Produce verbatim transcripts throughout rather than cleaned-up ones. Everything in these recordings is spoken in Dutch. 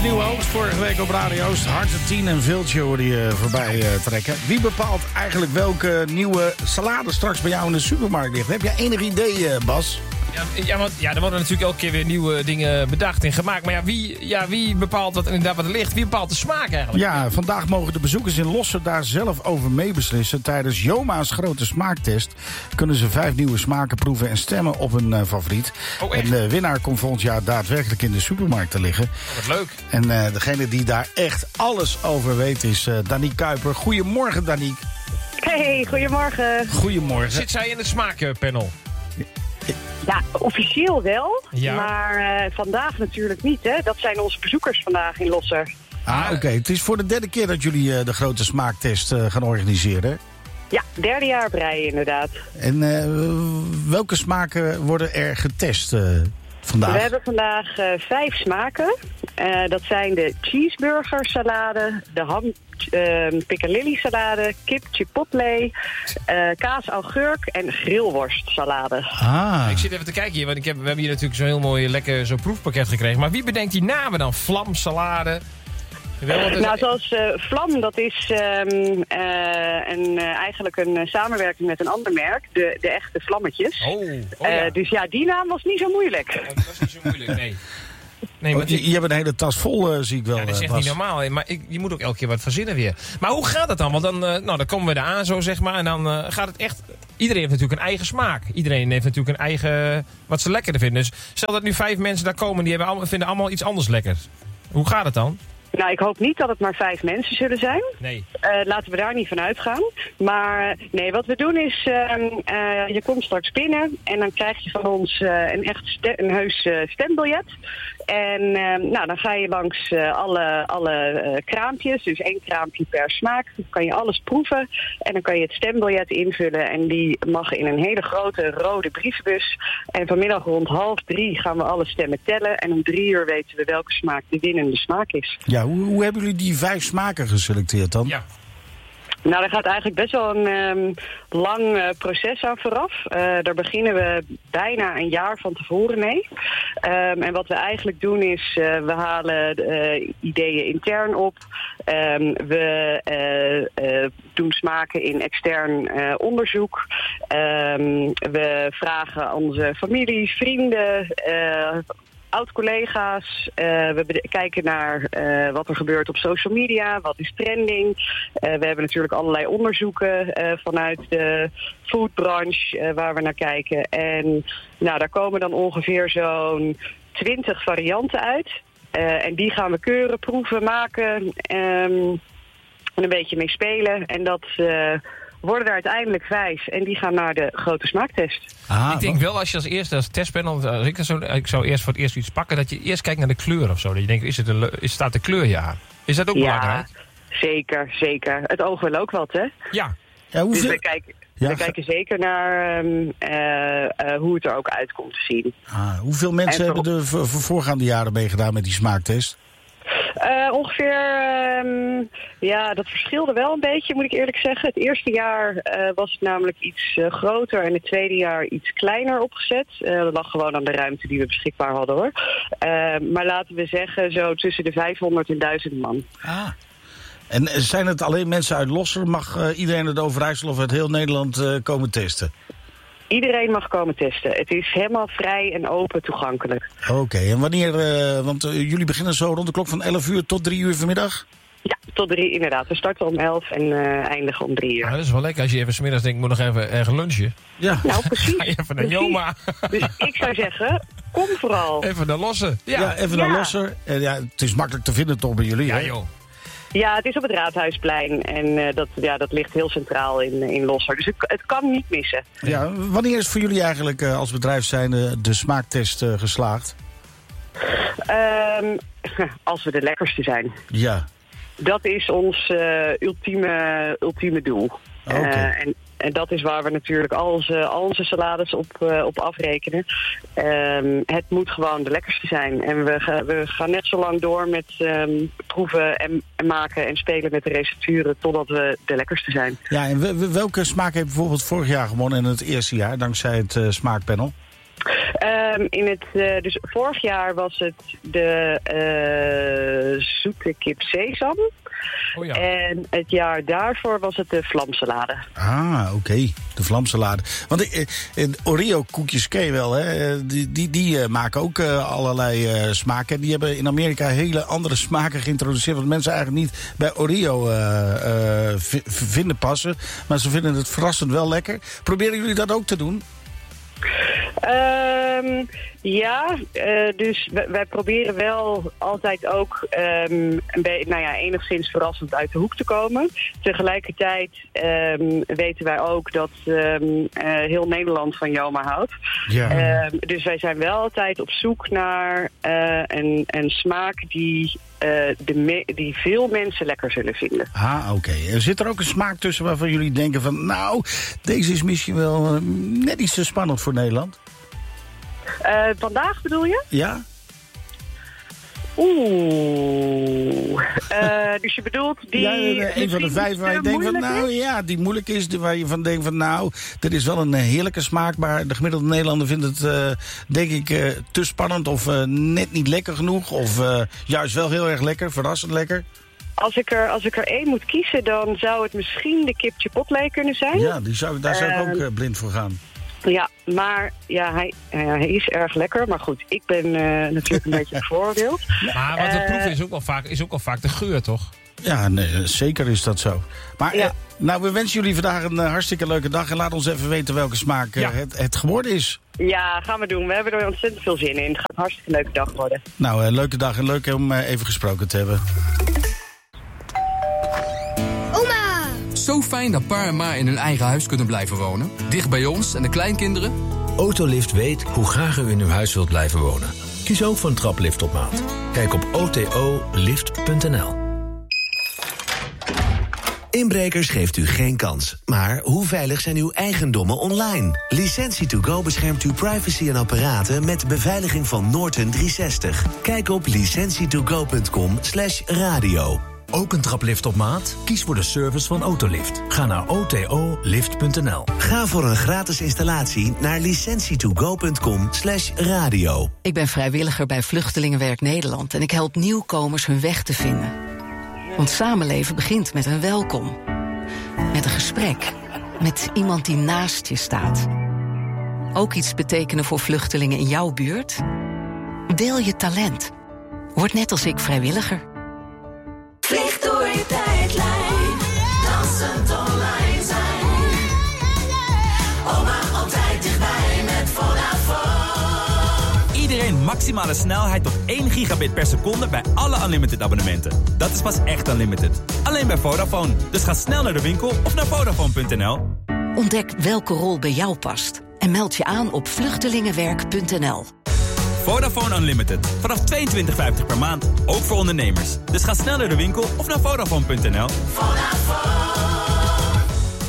nieuw hoofd. Vorige week op Radio Oost. Harte tien en Viltje hoorde je voorbij uh, trekken. Wie bepaalt eigenlijk welke nieuwe salade straks bij jou in de supermarkt ligt? Heb je enig idee, uh, Bas? Ja, ja, want, ja, er worden natuurlijk elke keer weer nieuwe dingen bedacht en gemaakt. Maar ja, wie, ja, wie bepaalt wat inderdaad wat er ligt? Wie bepaalt de smaak eigenlijk? Ja, vandaag mogen de bezoekers in Losser daar zelf over meebeslissen. Tijdens Joma's grote smaaktest kunnen ze vijf nieuwe smaken proeven en stemmen op een uh, favoriet. Oh, en de winnaar komt volgend jaar daadwerkelijk in de supermarkt te liggen. Oh, wat leuk. En uh, degene die daar echt alles over weet is uh, Danique Kuiper. Goedemorgen, Danique. Hey, goedemorgen. Goedemorgen. Zit zij in het smaakpanel? Ja, officieel wel, Ja. maar uh, vandaag natuurlijk niet. Hè? Dat zijn onze bezoekers vandaag in Losser. Ah, oké. Okay. Het is voor de derde keer dat jullie uh, de grote smaaktest uh, gaan organiseren. Ja, derde jaar op rij inderdaad. En uh, welke smaken worden er getest uh, vandaag? We hebben vandaag uh, vijf smaken. Uh, dat zijn de cheeseburger salade, de ham uh, piccalilli salade, kip chipotle, uh, kaas augurk en grillworst salade. Ah. Ik zit even te kijken hier, want ik heb, we hebben hier natuurlijk zo'n heel mooi lekker zo'n proefpakket gekregen. Maar wie bedenkt die namen dan? Vlam, salade? Wel, dus... Nou, zoals uh, Vlam, dat is um, uh, een, uh, eigenlijk een uh, samenwerking met een ander merk, de, de echte Vlammetjes. Oh, oh ja. Uh, dus ja, die naam was niet zo moeilijk. Oh, dat was niet zo moeilijk, nee. Nee, oh, je, die... je hebt een hele tas vol, uh, zie ik wel. Ja, dat is echt uh, niet normaal. Hè. Maar ik, je moet ook elke keer wat verzinnen weer. Maar hoe gaat het dan? Want dan, uh, nou, dan komen we eraan zo, zeg maar. En dan uh, gaat het echt... Iedereen heeft natuurlijk een eigen smaak. Iedereen heeft natuurlijk een eigen... wat ze lekkerder vinden. Dus stel dat nu vijf mensen daar komen... die hebben allemaal, vinden allemaal iets anders lekker. Hoe gaat het dan? Nou, ik hoop niet dat het maar vijf mensen zullen zijn. Nee. Uh, laten we daar niet van uitgaan. Maar nee, wat we doen is, uh, uh, je komt straks binnen en dan krijg je van ons uh, een echt ste- een heus uh, stembiljet. En uh, nou, dan ga je langs uh, alle, alle uh, kraampjes, dus één kraampje per smaak. Dan kan je alles proeven en dan kan je het stembiljet invullen. En die mag in een hele grote rode brievenbus. En vanmiddag rond half drie gaan we alle stemmen tellen. En om drie uur weten we welke smaak de winnende smaak is. Ja, hoe, hoe hebben jullie die vijf smaken geselecteerd dan? Ja. Nou, daar gaat eigenlijk best wel een um, lang uh, proces aan vooraf. Uh, daar beginnen we bijna een jaar van tevoren mee. Um, en wat we eigenlijk doen is, uh, we halen uh, ideeën intern op. Um, we uh, uh, doen smaken in extern uh, onderzoek. Um, we vragen onze familie, vrienden... Uh, oud-collega's. Uh, we be- kijken naar uh, wat er gebeurt op social media. Wat is trending? Uh, we hebben natuurlijk allerlei onderzoeken uh, vanuit de foodbranche uh, waar we naar kijken. En nou, daar komen dan ongeveer zo'n twintig varianten uit. Uh, en die gaan we keuren, proeven, maken. Um, en een beetje mee spelen. En dat... Uh, worden er uiteindelijk vijf en die gaan naar de grote smaaktest. Ah, ik denk wel als je als eerste als testpanel, als ik, zo, ik zou eerst voor het eerst iets pakken, dat je eerst kijkt naar de kleur of zo. Dat je denkt, is het een, is, staat de kleur ja aan? Is dat ook ja, belangrijk? Zeker, zeker. Het oog wil ook wat, hè? Ja. Ja, hoeveel... Dus we kijken, ja, we kijken zeker naar um, uh, uh, hoe het er ook uit komt te zien. Ah, hoeveel mensen en hebben er voor voorgaande jaren meegedaan met die smaaktest? Uh, ongeveer, um, ja, dat verschilde wel een beetje, moet ik eerlijk zeggen. Het eerste jaar uh, was het namelijk iets uh, groter en het tweede jaar iets kleiner opgezet. Uh, dat lag gewoon aan de ruimte die we beschikbaar hadden, hoor. Uh, maar laten we zeggen, zo tussen de vijfhonderd en duizend man. Ah. En zijn het alleen mensen uit Losser? Mag uh, iedereen uit Overijssel of uit heel Nederland uh, komen testen? Iedereen mag komen testen. Het is helemaal vrij en open toegankelijk. Oké, okay, en wanneer, uh, want uh, jullie beginnen zo rond de klok van elf uur tot drie uur vanmiddag? Ja, tot drie inderdaad. We starten om elf en uh, eindigen om drie uur. Ja, dat is wel lekker als je even 's middags denkt, ik moet nog even ergens lunchen. Ja. Nou, precies. Ga je even naar precies. Joma. Dus ik zou zeggen, kom vooral. Even naar Lossen. Ja, ja even ja. naar Losser. En ja, het is makkelijk te vinden toch bij jullie, ja hè? joh. Ja, het is op het Raadhuisplein en uh, dat, ja, dat ligt heel centraal in, in Losser. Dus het, het kan niet missen. Ja, wanneer is voor jullie eigenlijk uh, als bedrijf zijnde de smaaktest uh, geslaagd? Um, als we de lekkerste zijn. Ja. Dat is ons uh, ultieme, ultieme doel. Okay. Uh, en, en dat is waar we natuurlijk al onze, al onze salades op, uh, op afrekenen. Um, het moet gewoon de lekkerste zijn. En we, ga, we gaan net zo lang door met um, proeven en, en maken en spelen met de recepturen totdat we de lekkerste zijn. Ja, en w- welke smaak heeft bijvoorbeeld vorig jaar gewonnen in het eerste jaar, dankzij het uh, smaakpanel? Um, in het, uh, dus vorig jaar was het de de zoete kip sesam. Oh ja. En het jaar daarvoor was het de vlamsalade. Ah, oké. Okay. De vlamsalade. Want eh, eh, Oreo-koekjes ken je wel, hè? Die, die, die uh, maken ook uh, allerlei uh, smaken. Die hebben in Amerika hele andere smaken geïntroduceerd. Wat mensen eigenlijk niet bij Oreo uh, uh, v- vinden passen. Maar ze vinden het verrassend wel lekker. Proberen jullie dat ook te doen? Um, ja, uh, dus wij, wij proberen wel altijd ook um, een be- nou ja, enigszins verrassend uit de hoek te komen. Tegelijkertijd um, weten wij ook dat um, uh, heel Nederland van Joma houdt. Ja. Um, dus wij zijn wel altijd op zoek naar uh, een, een smaak die, uh, de me- die veel mensen lekker zullen vinden. Ah, oké. Okay. Zit er ook een smaak tussen waarvan jullie denken van... nou, deze is misschien wel uh, net iets te spannend voor Nederland? Uh, vandaag bedoel je? Ja. Oeh. Uh, dus je bedoelt die... Ja, een van de vijf waar je denkt van... nou is? ja, die moeilijk is. Waar je van denkt van nou, dit is wel een heerlijke smaak. Maar de gemiddelde Nederlander vindt het, uh, denk ik, uh, te spannend. Of uh, net niet lekker genoeg. Of uh, juist wel heel erg lekker, verrassend lekker. Als ik, er, als ik er één moet kiezen, dan zou het misschien de kip chipotle kunnen zijn. Ja, die zou, daar zou ik Uh, ook uh, blind voor gaan. Ja, maar ja, hij, uh, hij is erg lekker. Maar goed, ik ben uh, natuurlijk een beetje bevoordeeld. Maar wat we Uh, proeven is ook, wel vaak, is ook wel vaak de geur, toch? Ja, nee, zeker is dat zo. Maar Ja. uh, nou, we wensen jullie vandaag een uh, hartstikke leuke dag. En laat ons even weten welke smaak uh, Ja. het, het geworden is. Ja, gaan we doen. We hebben er ontzettend veel zin in. Het gaat een hartstikke leuke dag worden. Nou, uh, leuke dag en leuk om uh, even gesproken te hebben. Zo fijn dat pa en ma in hun eigen huis kunnen blijven wonen. Dicht bij ons en de kleinkinderen. Autolift weet hoe graag u in uw huis wilt blijven wonen. Kies ook voor een traplift op maat. Kijk op o t o lift punt n l. Inbrekers geeft u geen kans. Maar hoe veilig zijn uw eigendommen online? Licentie to go beschermt uw privacy en apparaten met de beveiliging van Norton driehonderdzestig. Kijk op licentie to go punt com slash radio. Ook een traplift op maat? Kies voor de service van Autolift. Ga naar o t o lift punt n l. Ga voor een gratis installatie naar licentie to go punt com slash radio. Ik ben vrijwilliger bij Vluchtelingenwerk Nederland en ik help nieuwkomers hun weg te vinden. Want samenleven begint met een welkom. Met een gesprek. Met iemand die naast je staat. Ook iets betekenen voor vluchtelingen in jouw buurt? Deel je talent. Word net als ik vrijwilliger. Vlieg door je tijdlijn, dansend online zijn. Oma altijd dichtbij met Vodafone. Iedereen maximale snelheid tot één gigabit per seconde bij alle Unlimited abonnementen. Dat is pas echt Unlimited. Alleen bij Vodafone. Dus ga snel naar de winkel of naar Vodafone punt n l. Ontdek welke rol bij jou past. En meld je aan op vluchtelingenwerk punt n l. Vodafone Unlimited. Vanaf tweeëntwintig vijftig per maand. Ook voor ondernemers. Dus ga snel naar de winkel of naar Vodafone punt n l. Vodafone.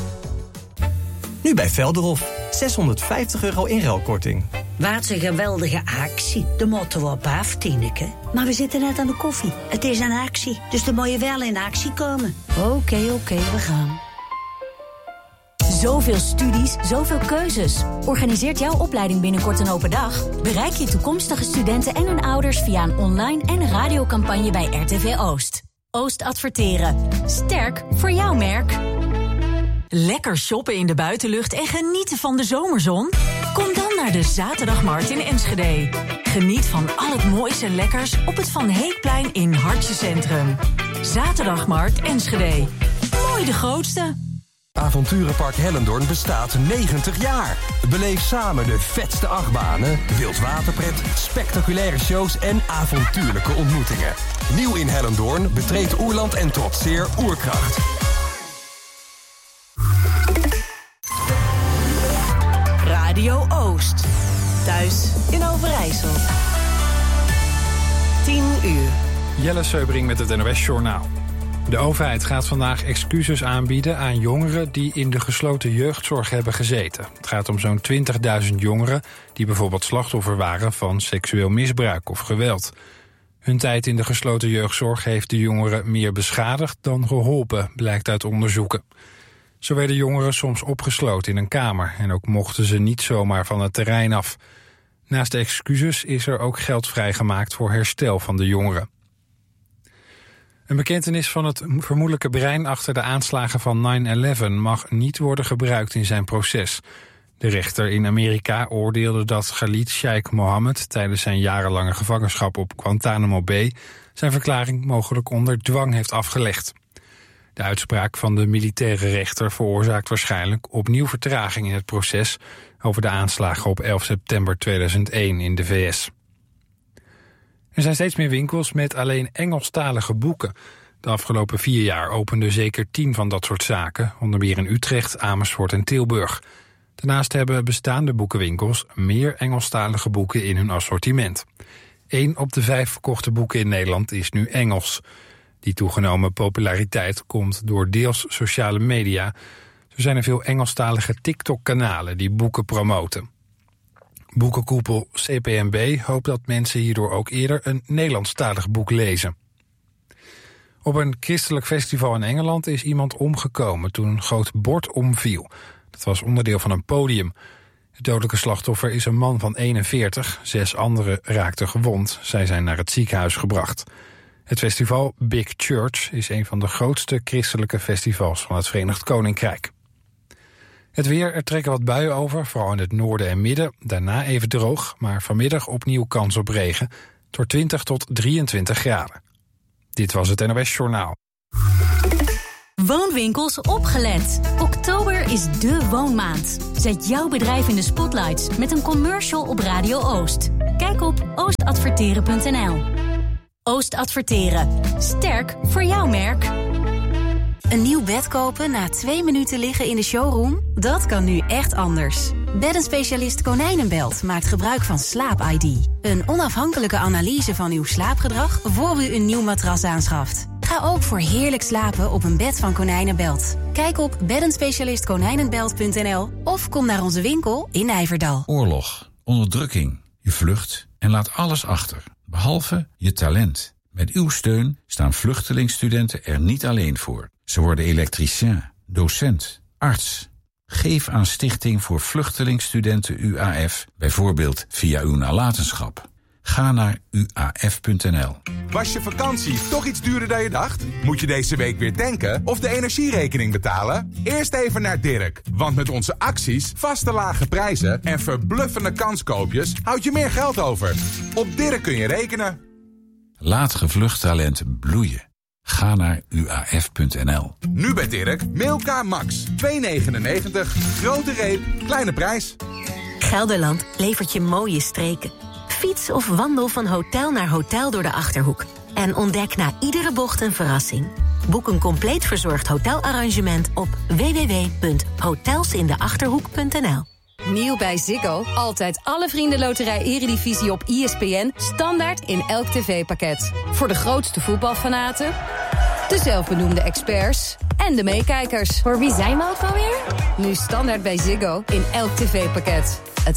Nu bij Velderhof. zeshonderdvijftig euro inruilkorting. Wat een geweldige actie. De motto op af, Tineke. Maar we zitten net aan de koffie. Het is een actie, dus dan moet je wel in actie komen. Oké, okay, oké, okay, we gaan. Zoveel studies, zoveel keuzes. Organiseert jouw opleiding binnenkort een open dag? Bereik je toekomstige studenten en hun ouders via een online en radiocampagne bij R T V Oost. Oost adverteren. Sterk voor jouw merk. Lekker shoppen in de buitenlucht en genieten van de zomerzon? Kom dan naar de Zaterdagmarkt in Enschede. Geniet van al het mooiste lekkers op het Van Heekplein in Hartje Centrum. Zaterdagmarkt Enschede. Mooi de grootste. Avonturenpark Hellendoorn bestaat negentig jaar. Beleef samen de vetste achtbanen, wildwaterpret, spectaculaire shows en avontuurlijke ontmoetingen. Nieuw in Hellendoorn, betreed Oerland en trotseer Oerkracht. Radio Oost. Thuis in Overijssel. tien uur. Jelle Seubring met het N O S Journaal. De overheid gaat vandaag excuses aanbieden aan jongeren die in de gesloten jeugdzorg hebben gezeten. Het gaat om zo'n twintigduizend jongeren die bijvoorbeeld slachtoffer waren van seksueel misbruik of geweld. Hun tijd in de gesloten jeugdzorg heeft de jongeren meer beschadigd dan geholpen, blijkt uit onderzoeken. Zo werden jongeren soms opgesloten in een kamer en ook mochten ze niet zomaar van het terrein af. Naast de excuses is er ook geld vrijgemaakt voor herstel van de jongeren. Een bekentenis van het vermoedelijke brein achter de aanslagen van nine eleven mag niet worden gebruikt in zijn proces. De rechter in Amerika oordeelde dat Khalid Sheikh Mohammed tijdens zijn jarenlange gevangenschap op Guantanamo Bay zijn verklaring mogelijk onder dwang heeft afgelegd. De uitspraak van de militaire rechter veroorzaakt waarschijnlijk opnieuw vertraging in het proces over de aanslagen op elf september tweeduizend één in de V S. Er zijn steeds meer winkels met alleen Engelstalige boeken. De afgelopen vier jaar openden zeker tien van dat soort zaken, onder meer in Utrecht, Amersfoort en Tilburg. Daarnaast hebben bestaande boekenwinkels meer Engelstalige boeken in hun assortiment. Eén op de vijf verkochte boeken in Nederland is nu Engels. Die toegenomen populariteit komt door deels sociale media. Er zijn er veel Engelstalige TikTok-kanalen die boeken promoten. Boekenkoepel C P M B hoopt dat mensen hierdoor ook eerder een Nederlandstalig boek lezen. Op een christelijk festival in Engeland is iemand omgekomen toen een groot bord omviel. Dat was onderdeel van een podium. Het dodelijke slachtoffer is een man van eenenveertig. Zes anderen raakten gewond. Zij zijn naar het ziekenhuis gebracht. Het festival Big Church is een van de grootste christelijke festivals van het Verenigd Koninkrijk. Het weer, er trekken wat buien over, vooral in het noorden en midden. Daarna even droog, maar vanmiddag opnieuw kans op regen. Het wordt twintig tot drieëntwintig graden. Dit was het N O S Journaal. Woonwinkels opgelet. Oktober is de woonmaand. Zet jouw bedrijf in de spotlights met een commercial op Radio Oost. Kijk op oost adverteren punt n l. Oost Adverteren. Sterk voor jouw merk. Een nieuw bed kopen na twee minuten liggen in de showroom? Dat kan nu echt anders. Beddenspecialist Konijnenbelt maakt gebruik van Slaap I D. Een onafhankelijke analyse van uw slaapgedrag voor u een nieuw matras aanschaft. Ga ook voor heerlijk slapen op een bed van Konijnenbelt. Kijk op beddenspecialist konijnenbelt punt n l of kom naar onze winkel in Nijverdal. Oorlog, onderdrukking, je vlucht en laat alles achter, behalve je talent. Met uw steun staan vluchtelingstudenten er niet alleen voor. Ze worden elektricien, docent, arts. Geef aan Stichting voor Vluchtelingstudenten U A F, bijvoorbeeld via uw nalatenschap. Ga naar u a f punt n l. Was je vakantie toch iets duurder dan je dacht? Moet je deze week weer tanken of de energierekening betalen? Eerst even naar Dirk, want met onze acties, vaste lage prijzen en verbluffende kanskoopjes houd je meer geld over. Op Dirk kun je rekenen. Laat gevlucht talent bloeien. Ga naar u a f punt n l. Nu bij Dirk, Milka Max. twee negenennegentig, grote reep, kleine prijs. Gelderland levert je mooie streken. Fiets of wandel van hotel naar hotel door de Achterhoek. En ontdek na iedere bocht een verrassing. Boek een compleet verzorgd hotelarrangement op w w w punt hotelsindeachterhoek punt n l. Nieuw bij Ziggo. Altijd alle vriendenloterij Eredivisie op I S P N. Standaard in elk tv-pakket. Voor de grootste voetbalfanaten, de zelfbenoemde experts en de meekijkers. Voor wie zijn we ook alweer? Nu standaard bij Ziggo in elk tv-pakket.